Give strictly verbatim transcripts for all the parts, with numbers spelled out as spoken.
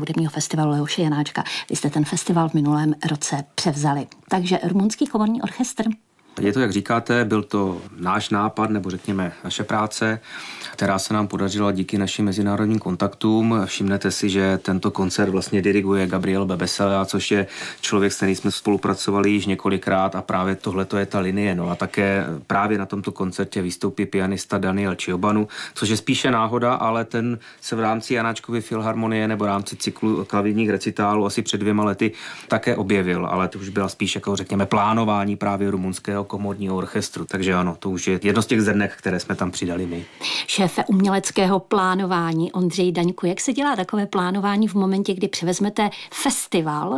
hudebního festivalu Leoše Janáčka. Vy jste ten festival v minulém roce převzali. Takže Rumunský komorní orchestr. Je to, jak říkáte, byl to náš nápad, nebo řekněme naše práce, která se nám podařila díky našim mezinárodním kontaktům. Všimnete si, že tento koncert vlastně diriguje Gabriel Bebesela, což je člověk, s kterým jsme spolupracovali již několikrát a právě tohle je ta linie. No a také právě na tomto koncertě vystoupí pianista Daniel Ciobanu, což je spíše náhoda, ale ten se v rámci Janáčkovy filharmonie nebo v rámci cyklu klavírních recitálů asi před dvěma lety také objevil, ale to už byla spíš jako řekněme plánování právě rumunského komorního orchestru. Takže ano, to už je jedno z těch zrnek, které jsme tam přidali my. Šéfe uměleckého plánování Ondřej Daňku, jak se dělá takové plánování v momentě, kdy převezmete festival,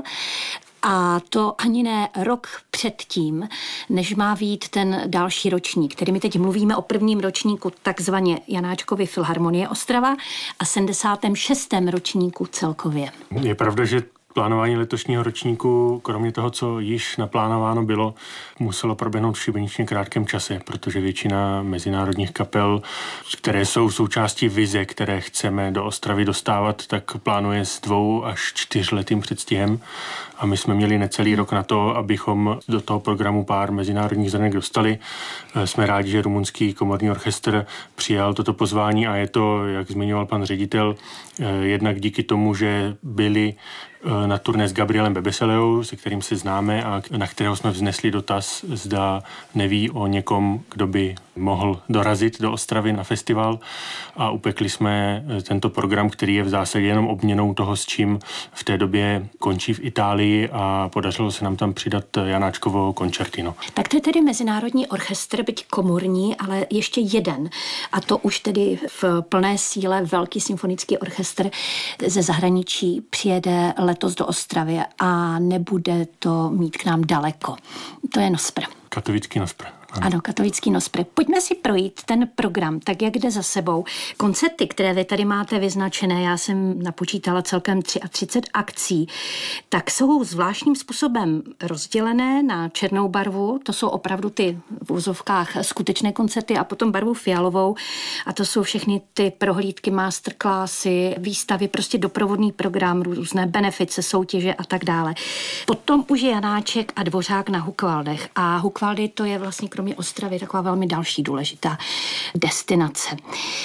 a to ani ne rok předtím, než má být ten další ročník, který my teď mluvíme o prvním ročníku takzvaně Janáčkovy filharmonie Ostrava a sedmdesátém šestém ročníku celkově. Je pravda, že plánování letošního ročníku, kromě toho, co již naplánováno bylo, muselo proběhnout v šibeničně krátkém čase, protože většina mezinárodních kapel, které jsou součástí vize, které chceme do Ostravy dostávat, tak plánuje s dvou až čtyřletým předstihem. A my jsme měli necelý rok na to, abychom do toho programu pár mezinárodních zrnek dostali. Jsme rádi, že Rumunský komorní orchestr přijal toto pozvání a je to, jak zmiňoval pan ředitel, jednak díky tomu, že byli na turné s Gabrielem Bebeseleou, se kterým se známe a na kterého jsme vznesli dotaz, zda neví o někom, kdo by mohl dorazit do Ostravy na festival a upekli jsme tento program, který je v zásadě jenom obměnou toho, s čím v té době končí v Itálii a podařilo se nám tam přidat Janáčkovo koncertino. Tak to je tedy mezinárodní orchestr, byť komorní, ale ještě jeden. A to už tedy v plné síle velký symfonický orchestr ze zahraničí přijede letos do Ostravy a nebude to mít k nám daleko. To je Nospr. Katovický Nospr. Ano. ano, Katovický Nospr. Pojďme si projít ten program, tak jak jde za sebou. Koncerty, které vy tady máte vyznačené, já jsem napočítala celkem třicet tři akcí, tak jsou zvláštním způsobem rozdělené na černou barvu, to jsou opravdu ty v úzovkách skutečné koncerty a potom barvu fialovou a to jsou všechny ty prohlídky, masterclassy, výstavy, prostě doprovodný program, různé benefice, soutěže a tak dále. Potom už je Janáček a Dvořák na Hukvaldech a Hukvaldy to je vlastně kromě Ostravy taková velmi další důležitá destinace.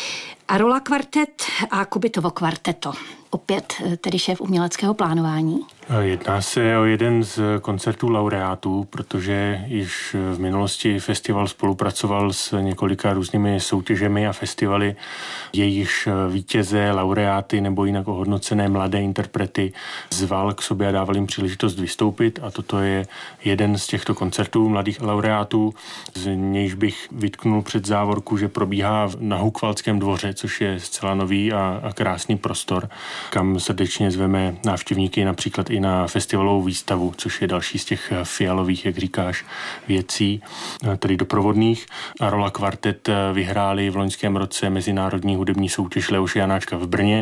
Arola kvartet a Kubitovo kvarteto. Opět tedy šéf uměleckého plánování. Jedná se o jeden z koncertů laureátů, protože již v minulosti festival spolupracoval s několika různými soutěžemi a festivaly, jejichž vítěze, laureáty nebo jinak ohodnocené mladé interprety zval k sobě a dával jim příležitost vystoupit a toto je jeden z těchto koncertů mladých laureátů, z nějž bych vytknul před závorku, že probíhá na Hukvaldském dvoře, což je zcela nový a, a krásný prostor, kam srdečně zveme návštěvníky například i na festivalovou výstavu, což je další z těch fialových, jak říkáš, věcí, tedy doprovodných. Arola kvartet vyhráli v loňském roce mezinárodní hudební soutěž Leoše Janáčka v Brně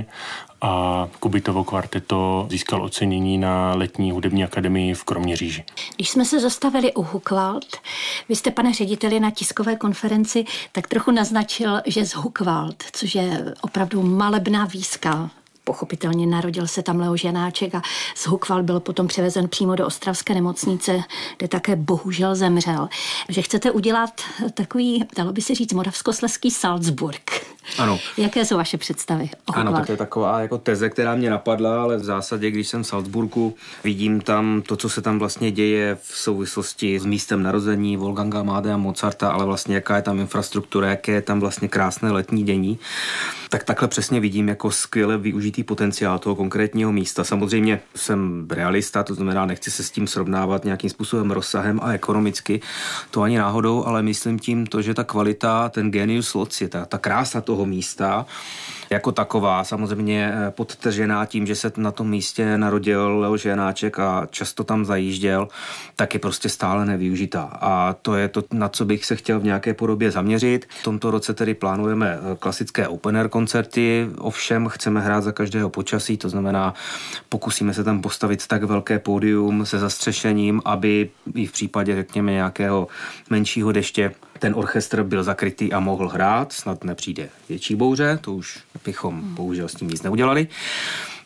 a Kubitovo kvarteto získal ocenění na letní hudební akademii v Kroměříži. Když jsme se zastavili u Hukvald, vy jste, pane řediteli, na tiskové konferenci tak trochu naznačil, že z Hukvald, což je opravdu malebná výska, pochopitelně narodil se tam Leoš Janáček a z Hukvald byl potom převezen přímo do ostravské nemocnice, kde také bohužel zemřel. Že chcete udělat takový, dalo by se říct, moravskoslezský Salzburg. Ano. Jaké jsou vaše představy o Hukvald? Ano, tak to je taková jako teze, která mě napadla, ale v zásadě, když jsem v Salzburgu, vidím tam to, co se tam vlastně děje v souvislosti s místem narození Wolfganga Amadea Mozarta, ale vlastně jaká je tam infrastruktura, jaké je tam vlastně krásné letní dění. Tak takhle přesně vidím jako skvěle využitý potenciál toho konkrétního místa. Samozřejmě jsem realista, to znamená, nechci se s tím srovnávat nějakým způsobem rozsahem a ekonomicky, to ani náhodou, ale myslím tím to, že ta kvalita, ten genius loci, ta, ta krása toho místa jako taková, samozřejmě podtržená tím, že se na tom místě narodil Leoš Janáček a často tam zajížděl, tak je prostě stále nevyužitá. A to je to, na co bych se chtěl v nějaké podobě zaměřit. V tomto roce tedy plánujeme klasické open air koncerty, ovšem chceme hrát za každého počasí, to znamená, pokusíme se tam postavit tak velké pódium se zastřešením, aby i v případě, řekněme, nějakého menšího deště ten orchestr byl zakrytý a mohl hrát, snad nepřijde větší bouře, to už bychom bohužel s tím nic neudělali.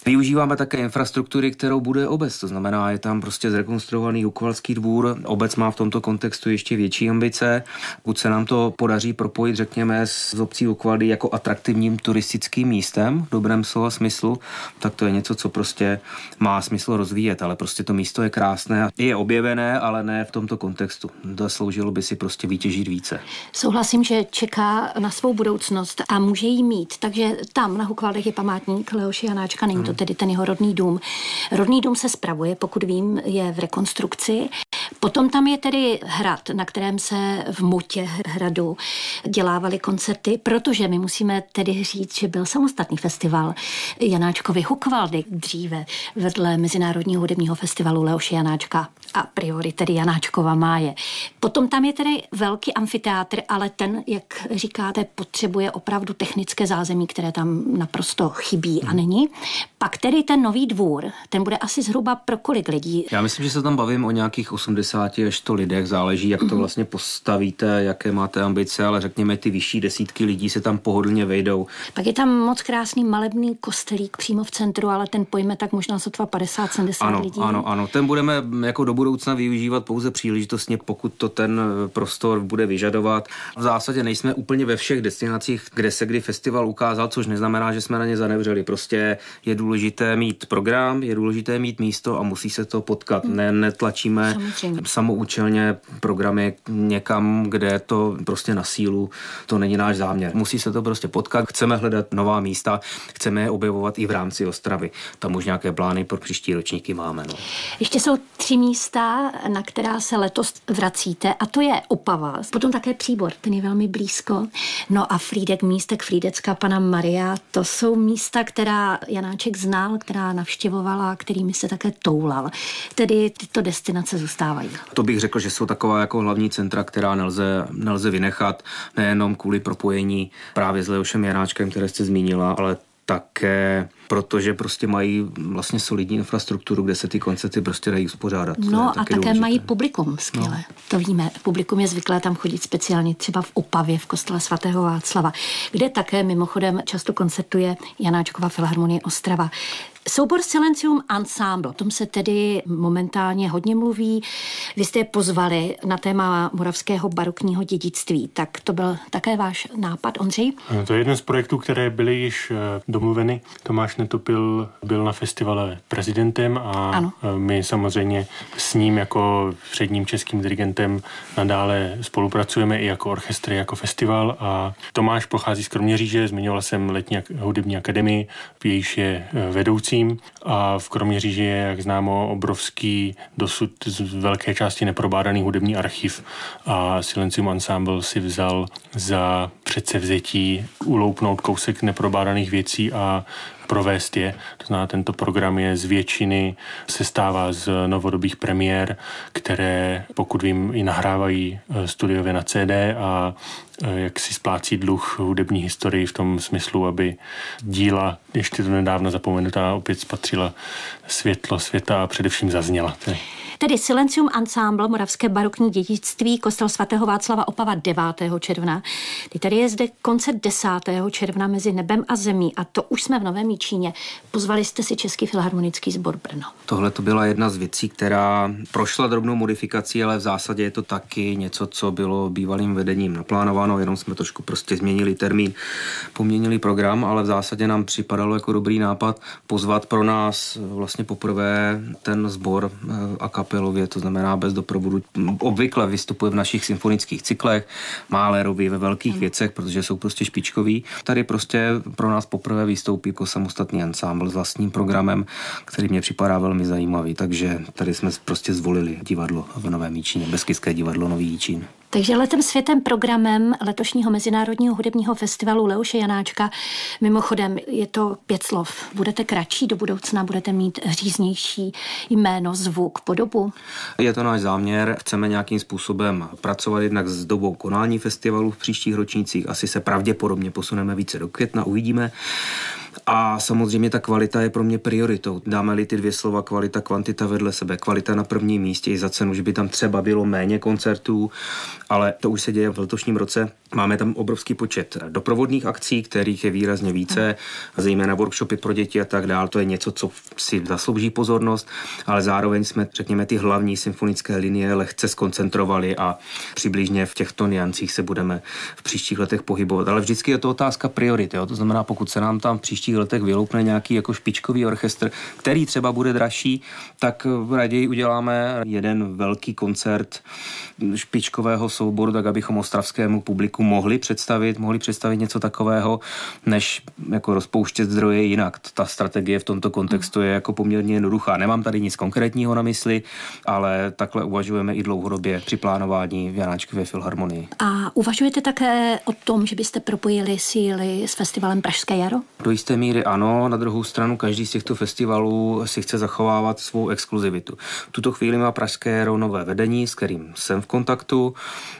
Využíváme také infrastruktury, kterou bude obec, to znamená, je tam prostě zrekonstruovaný Jukovalský dvůr. Obec má v tomto kontextu ještě větší ambice. Pokud se nám to podaří propojit, řekněme, s obcí Jukovaldy jako atraktivním turistickým místem, v dobrém slova smyslu, tak to je něco, co prostě má smysl rozvíjet, ale prostě to místo je krásné, je objevené, ale ne v tomto kontextu. Zasloužilo by si prostě vytěžit více. Souhlasím, že čeká na svou budoucnost a může jí mít, takže tam na Hukvaldech je památník Leoše Janáčka, není to tedy ten jeho rodný dům. Rodný dům se spravuje, pokud vím, je v rekonstrukci. Potom tam je tedy hrad, na kterém se v motě hradu dělávaly koncerty, protože my musíme tedy říct, že byl samostatný festival Janáčkovy Hukvaldy dříve vedle Mezinárodního hudebního festivalu Leoše Janáčka a priori tedy Janáčkova máje. Potom tam je tedy velký amfiteátr, ale ten, jak říkáte, potřebuje opravdu technické zázemí, které tam naprosto chybí a není. Pak tedy ten nový dvůr, ten bude asi zhruba pro kolik lidí? Já myslím, že se tam bavím o nějakých osmdesát až sto lidech, záleží, jak to vlastně postavíte, jaké máte ambice, ale řekněme, ty vyšší desítky lidí se tam pohodlně vejdou. Pak je tam moc krásný malebný kostelík přímo v centru, ale ten pojme tak možná sotva padesát sedmdesát ano, lidí. Ano, ano, ten budeme jako do budoucna využívat pouze příležitostně, pokud to ten prostor bude vyžadovat. V zásadě nejsme úplně ve všech destinacích, kde se kdy festival ukázal, což neznamená, že jsme na ně zanevřeli. Prostě je důležité mít program, je důležité mít místo a musí se to potkat. Hmm. Ne, netlačíme Samozřejmě. samoučelně programy někam, kde to prostě na sílu, to není náš záměr. Musí se to prostě potkat. Chceme hledat nová místa, chceme je objevovat i v rámci Ostravy. Tam už nějaké plány pro příští ročníky máme. No. Ještě jsou tři místa, na která se letos vracíte, a to je Opava, potom také Příbor, ten je velmi blízko. No a Frýdek, místek Frýdecká Panna Maria, to jsou místa, která Janáček znal, která navštěvovala, kterými se také toulal. Tedy tyto destinace zůstávají. To bych řekl, že jsou taková jako hlavní centra, která nelze, nelze vynechat, nejenom kvůli propojení právě s Leošem Janáčkem, které jste zmínila, ale také protože prostě mají vlastně solidní infrastrukturu, kde se ty koncerty prostě dají uspořádat. No a také důležité. Mají publikum skvěle. No. To víme. Publikum je zvyklé tam chodit speciálně třeba v Opavě, v kostele svatého Václava, kde také mimochodem často koncertuje Janáčkova filharmonie Ostrava. Soubor Silencium Ensemble, o tom se tedy momentálně hodně mluví. Vy jste je pozvali na téma moravského barokního dědictví, tak to byl také váš nápad, Ondřej? To je jeden z projektů, které byly již domluveny. Tomáš Netopil byl na festivale prezidentem a ano. My samozřejmě s ním jako předním českým dirigentem nadále spolupracujeme i jako orchestr, jako festival. A Tomáš pochází z Kroměříže, zmiňoval jsem letní hudební akademii, jejíž je vedoucí. A v Kroměříži je, jak známo, obrovský, dosud z velké části neprobádaný hudební archiv a Silencium Ensemble si vzal za předsevzetí uloupnout kousek neprobádaných věcí a provést je. To znamená, tento program je z většiny sestává z novodobých premiér, které, pokud vím, i nahrávají studiově na C D a jak si splácí dluh hudební historii v tom smyslu, aby díla ještě to nedávno zapomenutá opět spatřila světlo světa a především zazněla. Tedy Silencium Ensemble, moravské barokní dědictví, kostel svatého Václava Opava devátého června. Tady je zde koncert desátého června mezi nebem a zemí a to už jsme v Novém Jičíně. Pozvali jste si Český filharmonický sbor Brno. Tohle to byla jedna z věcí, která prošla drobnou modifikací, ale v zásadě je to taky něco, co bylo bývalým vedením naplánováno, jenom jsme trošku prostě změnili termín, poměnili program, ale v zásadě nám připadalo jako dobrý nápad pozvat pro nás vlastně poprvé ten sbor a kapelově, to znamená bez doprovodu. Obvykle vystupuje v našich symfonických cyklech, Mahlerovi ve velkých věcech, protože jsou prostě špičkoví. Tady prostě pro nás poprvé vystoupí jako samostatný ansámbl s vlastním programem, který mě připadá velmi zajímavý, takže tady jsme prostě zvolili divadlo v Novém Jičíně, Beskické divadlo Nový Jičín. Takže letem světem programem letošního Mezinárodního hudebního festivalu Leoše Janáčka, mimochodem je to pět slov. Budete kratší do budoucna, budete mít říznější jméno, zvuk, podobu? Je to náš záměr. Chceme nějakým způsobem pracovat jednak s dobou konání festivalu v příštích ročnících. Asi se pravděpodobně posuneme více do května, uvidíme. A samozřejmě ta kvalita je pro mě prioritou. Dáme-li ty dvě slova kvalita, kvantita vedle sebe. Kvalita na prvním místě i za cenu, že by tam třeba bylo méně koncertů, ale to už se děje v letošním roce. Máme tam obrovský počet doprovodných akcí, kterých je výrazně více, zejména workshopy pro děti a tak dál. To je něco, co si zaslouží pozornost, ale zároveň jsme, řekněme, ty hlavní symfonické linie lehce skoncentrovali a přibližně v těchto niancích se budeme v příštích letech pohybovat. Ale vždycky je to otázka priority. Jo? To znamená, pokud se nám tam v příštích letech vyloupne nějaký jako špičkový orchestr, který třeba bude dražší, tak raději uděláme jeden velký koncert špičkového souboru, tak abychom ostravskému publiku mohli představit, mohli představit něco takového, než jako rozpouštět zdroje jinak. Ta strategie v tomto kontextu je jako poměrně jednoduchá. Nemám tady nic konkrétního na mysli, ale takhle uvažujeme i dlouhodobě při plánování v Janáčkově filharmonii. A uvažujete také o tom, že byste propojili síly s festivalem Pražské jaro? Do jisté míry ano, na druhou stranu každý z těchto festivalů si chce zachovávat svou exkluzivitu. V tuto chvíli má Pražské jaro nové vedení, s kterým jsem v kontaktu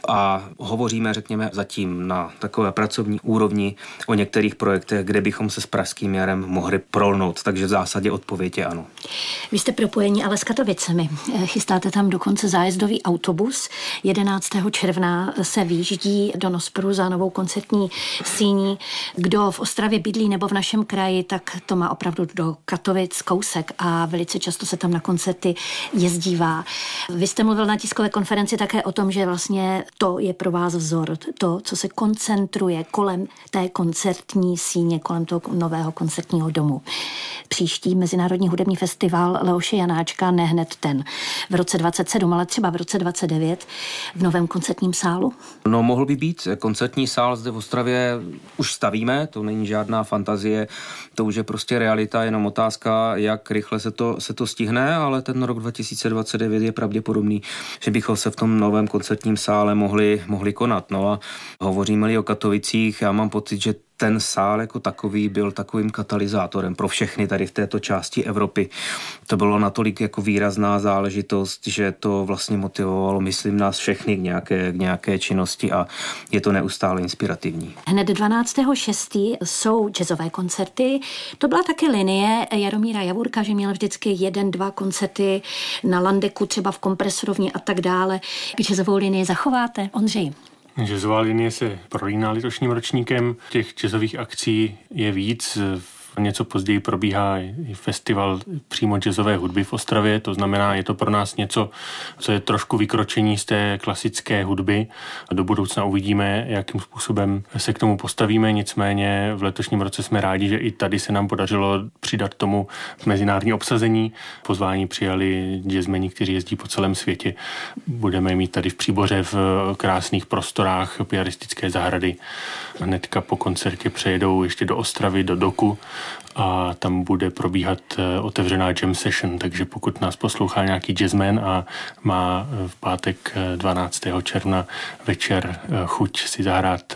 a hovoříme, řekněme, zatím na takové pracovní úrovni o některých projektech, kde bychom se s Pražským jarem mohli prolnout, takže v zásadě odpověď je ano. Vy jste propojení ale s Katovicemi. Chystáte tam dokonce zájezdový autobus. jedenáctého června se výjíždí do Nosporu za novou koncertní síní. Kdo v Ostravě bydlí nebo v našem kraji, tak to má opravdu do Katovic kousek a velice často se tam na koncerty jezdívá. Vy jste mluvil na tiskové konferenci také o tom, že vlastně to je pro vás vzor, to, co se koncentruje kolem té koncertní síně, kolem toho nového koncertního domu. Příští Mezinárodní hudební festival Leoše Janáčka, ne hned ten v roce dvacet sedm, ale třeba v roce dvacet devět v novém koncertním sálu? No, mohl by být. Koncertní sál zde v Ostravě už stavíme, to není žádná fantazie, to už je prostě realita, jenom otázka, jak rychle se to, se to stihne, ale ten rok dva tisíce dvacet devět je pravděpodobný, že bychom se v tom novém koncertním sále mohli, mohli konat. No a hovoříme-li o Katovicích, já mám pocit, že ten sál jako takový byl takovým katalyzátorem pro všechny tady v této části Evropy. To bylo natolik jako výrazná záležitost, že to vlastně motivovalo, myslím, nás všechny k nějaké, k nějaké činnosti a je to neustále inspirativní. Hned dvanáctého šestého jsou jazzové koncerty. To byla taky linie Jaromíra Javurka, že měl vždycky jeden, dva koncerty na Landeku, třeba v Kompresorovně a tak dále. Jazzovou linii zachováte, Ondřej? Jazzová linie se prolíná letošním ročníkem. Těch jazzových akcí je víc. Něco později probíhá i festival přímo jazzové hudby v Ostravě, to znamená, je to pro nás něco, co je trošku vykročení z té klasické hudby. Do budoucna uvidíme, jakým způsobem se k tomu postavíme, nicméně v letošním roce jsme rádi, že i tady se nám podařilo přidat tomu mezinárodní obsazení. Pozvání přijali jazzmeni, kteří jezdí po celém světě. Budeme mít tady v Příboře v krásných prostorách piaristické zahrady. Hnedka po koncertě přejedou ještě do Ostravy, do Doku, a tam bude probíhat otevřená jam session, takže pokud nás poslouchá nějaký jazzman a má v pátek dvanáctého června večer chuť si zahrát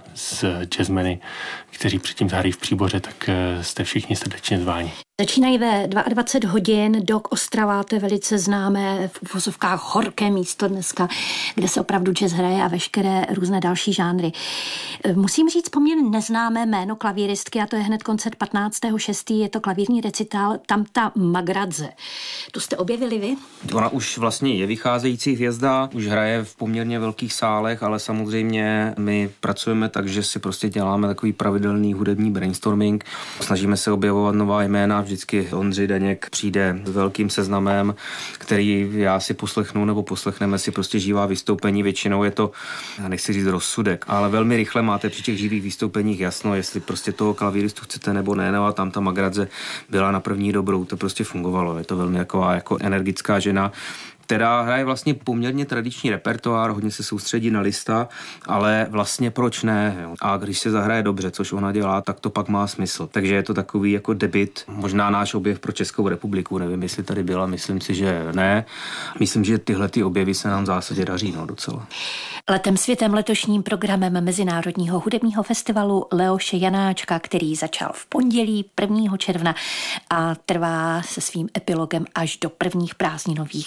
s jazzmeny, kteří předtím zahrají v Příboře, tak jste všichni srdečně zváni. Začínají ve dvacet dva hodin, Dok Ostrava, to je velice známé v uvozovkách horké místo dneska, kde se opravdu jazz hraje a veškeré různé další žánry. Musím říct poměrně neznámé jméno klavíristky a to je hned koncert patnáctého šestého je to klavírní recitál Tamta Magradze. Tu jste objevili vy? Ona už vlastně je vycházející hvězda, už hraje v poměrně velkých sálech, ale samozřejmě my pracujeme tak, že si prostě děláme takový pravidelný hudební brainstorming. Snažíme se objevovat nová jména. Vždycky Ondřej Daněk přijde s velkým seznamem, který já si poslechnu nebo poslechneme si prostě živá vystoupení. Většinou je to, já nechci říct rozsudek, ale velmi rychle máte při těch živých vystoupeních jasno, jestli prostě toho klavíristu chcete nebo ne. No a tam ta Magradze byla na první dobrou, to prostě fungovalo. Je to velmi jako, jako energická žena, která hraje vlastně poměrně tradiční repertoár, hodně se soustředí na lista, ale vlastně proč ne? Jo? A když se zahraje dobře, což ona dělá, tak to pak má smysl. Takže je to takový jako debut, možná náš objev pro Českou republiku, nevím, jestli tady byla, myslím si, že ne. Myslím, že tyhle ty objevy se nám v zásadě daří, no docela. Letem světem letošním programem Mezinárodního hudebního festivalu Leoše Janáčka, který začal v pondělí prvního června a trvá se svým epilogem až do prvních prázdninových dní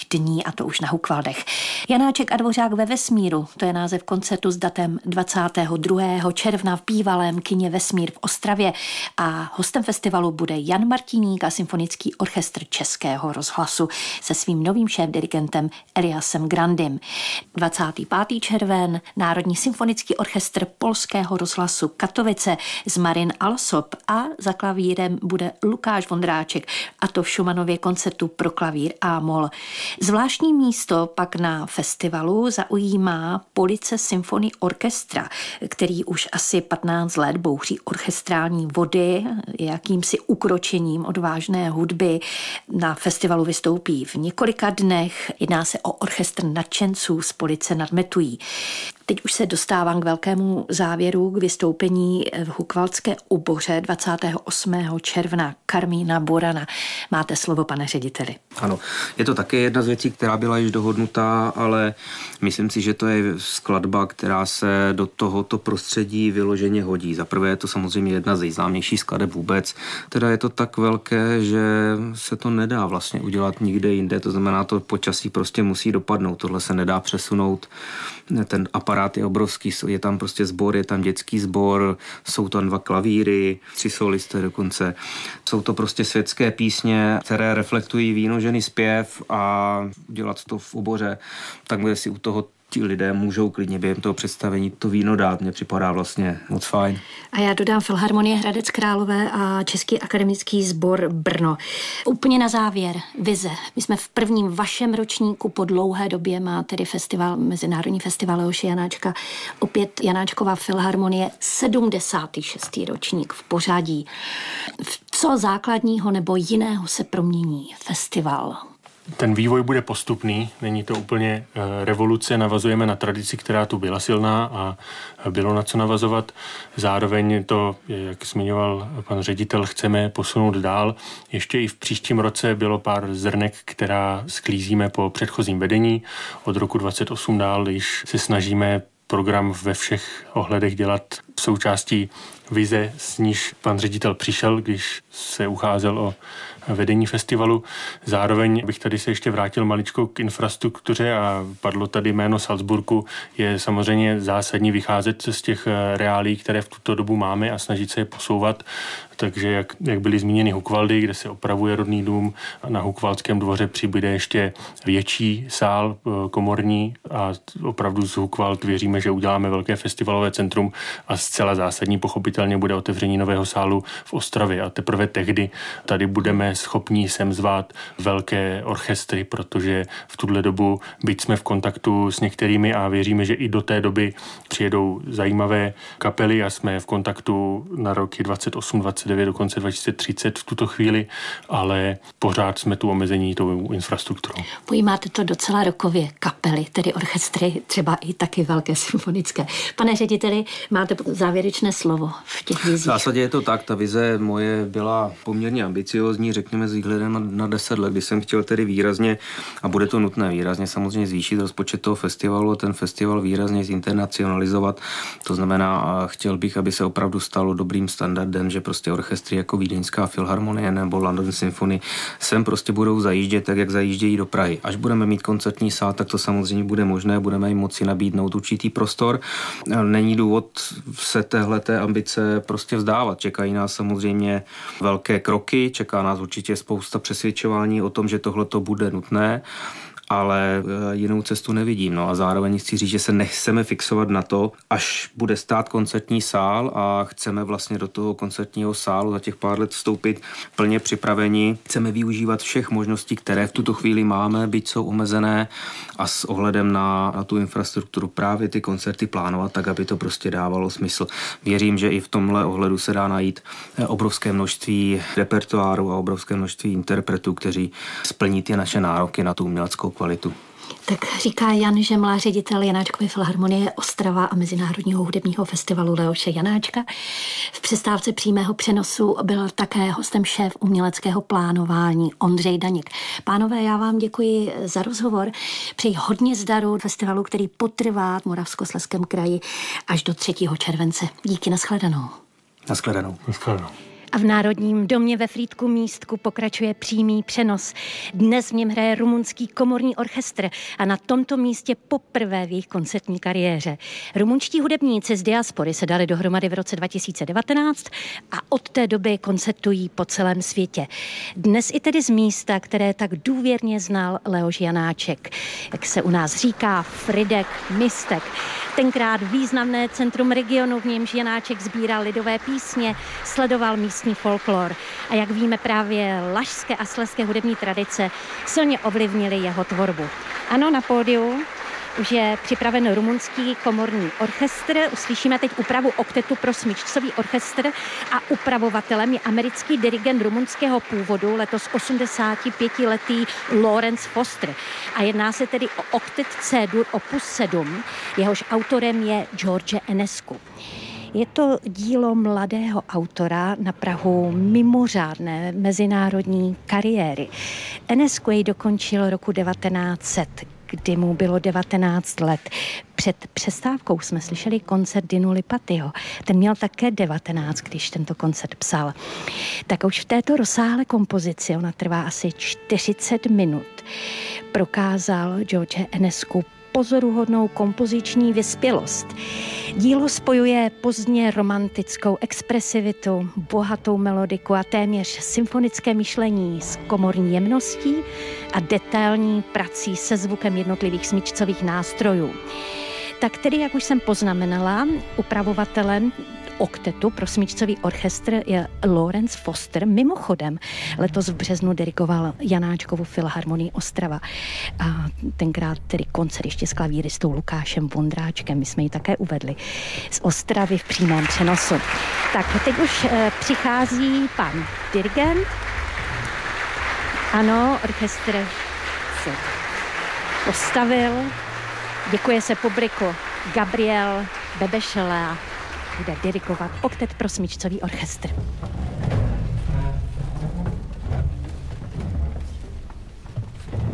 a to už na Hukvaldech. Janáček a Dvořák ve vesmíru, to je název koncertu s datem dvacátého druhého června v bývalém kině Vesmír v Ostravě a hostem festivalu bude Jan Martiník a Symfonický orchestr Českého rozhlasu se svým novým šéfdirigentem Eliasem Grandym. dvacátého pátého červen Národní symfonický orchestr Polského rozhlasu Katovice z Marin Alsop a za klavírem bude Lukáš Vondráček, a to v Schumannově koncertu pro klavír a mol. Zvláštní místo pak na festivalu zaujímá Police Symphony Orchestra, který už asi patnáct let bouří orchestrální vody jakýmsi ukročením od vážné hudby. Na festivalu vystoupí v několika dnech. Jedná se o orchestr nadšenců z Police nad Metují. Teď už se dostávám k velkému závěru, k vystoupení v Hukvaldské Uboře dvacátého osmého června Karmína Burana. Máte slovo, pane řediteli. Ano, je to také jedna z věcí, která byla již dohodnutá, ale myslím si, že to je skladba, která se do tohoto prostředí vyloženě hodí. Za prvé je to samozřejmě jedna z nejznámějších skladeb vůbec. Teda je to tak velké, že se to nedá vlastně udělat nikde jinde. To znamená, to počasí prostě musí dopadnout. Tohle se nedá přesunout. Ten aparát je obrovský, je tam prostě sbor, je tam dětský sbor, jsou tam dva klavíry, tři solisté dokonce. Jsou to prostě světské písně, které reflektují výnožený zpěv a dělat to v oboře, tak bude si u toho ti lidé můžou klidně během toho představení to víno dát. Mně připadá vlastně moc fajn. A já dodám Filharmonie Hradec Králové a Český akademický sbor Brno. Úplně na závěr, vize. My jsme v prvním vašem ročníku po dlouhé době, má tedy festival, Mezinárodní festival Leoše Janáčka, opět Janáčkova filharmonie, sedmdesátý šestý ročník v pořadí. V co základního nebo jiného se promění festival? Ten vývoj bude postupný, není to úplně revoluce, navazujeme na tradici, která tu byla silná a bylo na co navazovat. Zároveň to, jak zmiňoval pan ředitel, chceme posunout dál. Ještě i v příštím roce bylo pár zrnek, která sklízíme po předchozím vedení. Od roku dvacet osm dál již se snažíme program ve všech ohledech dělat součástí vize, s níž pan ředitel přišel, když se ucházel o vedení festivalu. Zároveň bych tady se ještě vrátil maličko k infrastruktuře a padlo tady jméno Salzburgu. Je samozřejmě zásadní vycházet z těch reálí, které v tuto dobu máme a snažit se je posouvat. Takže jak, jak byly zmíněny Hukvaldy, kde se opravuje rodný dům, na Hukvaldském dvoře přibude ještě větší sál komorní a opravdu z Hukvald věříme, že uděláme velké festivalové centrum a zcela zásadní pochopitelně bude otevření nového sálu v Ostravě a teprve tehdy tady budeme schopní sem zvát velké orchestry, protože v tuhle dobu, byť jsme v kontaktu s některými a věříme, že i do té doby přijedou zajímavé kapely a jsme v kontaktu na roky dvacet osm dvacet devět, dokonce dva tisíce třicet v tuto chvíli, ale pořád jsme tu omezení tou infrastrukturou. Pojímáte to docela rokově, kapely, tedy orchestry, třeba i taky velké symfonické. Pane řediteli, máte závěrečné slovo v těch vizích. V zásadě je to tak, ta vize moje byla poměrně ambiciozní, řekněme s výhledem na, na deset let, kdy jsem chtěl tedy výrazně, a bude to nutné výrazně samozřejmě zvýšit rozpočet toho festivalu a ten festival výrazně zinternacionalizovat. To znamená, chtěl bych, aby se opravdu stalo dobrým standardem, že prostě orchestry jako Vídeňská filharmonie nebo London Symphony sem prostě budou zajíždět tak, jak zajíždějí do Prahy. Až budeme mít koncertní sál, tak to samozřejmě bude možné, budeme jim moci nabídnout určitý prostor. Není důvod se téhleté ambice prostě vzdávat. Čekají nás samozřejmě velké kroky, čeká nás určitě spousta přesvědčování o tom, že tohle to bude nutné, ale jinou cestu nevidím. No a zároveň chci říct, že se nechceme fixovat na to, až bude stát koncertní sál a chceme vlastně do toho koncertního sálu za těch pár let vstoupit plně připraveni. Chceme využívat všech možností, které v tuto chvíli máme, byť jsou omezené a s ohledem na, na tu infrastrukturu právě ty koncerty plánovat tak, aby to prostě dávalo smysl. Věřím, že i v tomhle ohledu se dá najít obrovské množství repertoáru a obrovské množství interpretů, kteří splní ty naše nároky na tu uměleckou kvalitu. Tak říká Jan Žemla, ředitel Janáčkovy filharmonie Ostrava a Mezinárodního hudebního festivalu Leoše Janáčka. V přestávce přímého přenosu byl také hostem šéf uměleckého plánování Ondřej Daněk. Pánové, já vám děkuji za rozhovor. Přeji hodně zdaru festivalu, který potrvá v Moravskoslezském kraji až do třetího července. Díky, nashledanou. Nashledanou. Nashledanou. A v Národním domě ve Frýdku Místku pokračuje přímý přenos. Dnes v něm hraje rumunský komorní orchestr a na tomto místě poprvé v jejich koncertní kariéře. Rumunští hudebníci z diaspory se dali dohromady v roce dva tisíce devatenáct a od té doby koncertují po celém světě. Dnes i tedy z místa, které tak důvěrně znal Leoš Janáček. Jak se u nás říká, Frýdek Místek. Tenkrát významné centrum regionu, v němž Janáček sbíral lidové písně, sledoval místní folklor. A jak víme, právě lašské a slezské hudební tradice silně ovlivnily jeho tvorbu. Ano, na pódiu už je připraven rumunský komorní orchestr. Uslyšíme teď úpravu oktetu pro smyčcový orchestr a upravovatelem je americký dirigent rumunského původu, letos osmdesátipětiletý Lawrence Foster. A jedná se tedy o oktet C-dur opus sedm, jehož autorem je George Enescu. Je to dílo mladého autora na prahu mimořádné mezinárodní kariéry. Enescu jej dokončil roku devatenáct set, kdy mu bylo devatenáct let. Před přestávkou jsme slyšeli koncert Dinu Lipatyho. Ten měl také devatenáct, když tento koncert psal. Tak už v této rozsáhlé kompozici, ona trvá asi čtyřicet minut, prokázal George Enescu pozoruhodnou kompoziční vyspělost. Dílo spojuje pozdně romantickou expresivitu, bohatou melodiku a téměř symfonické myšlení s komorní jemností a detailní prací se zvukem jednotlivých smyčcových nástrojů. Tak tedy, jak už jsem poznamenala, upravovatelem oktetu pro smyčcový orchestr je Lawrence Foster. Mimochodem, letos v březnu dirigoval Janáčkovu filharmonii Ostrava. A tenkrát tedy koncert ještě s klavíristou Lukášem Vondráčkem. My jsme ji také uvedli z Ostravy v přímém přenosu. Tak teď už e, přichází pan dirigent. Ano, orchestr se postavil. Děkuje se publiku. Gabriel Bebešela bude dirigovat oktet pro smyčcový orchestr.